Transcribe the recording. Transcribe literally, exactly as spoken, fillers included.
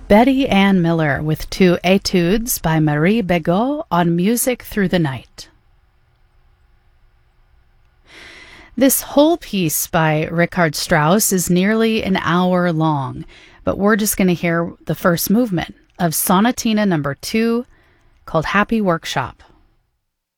Betty Ann Miller with two etudes by Marie Begot on Music Through the Night. This whole piece by Richard Strauss is nearly an hour long, but we're just going to hear the first movement of Sonatina number two, called Happy Workshop.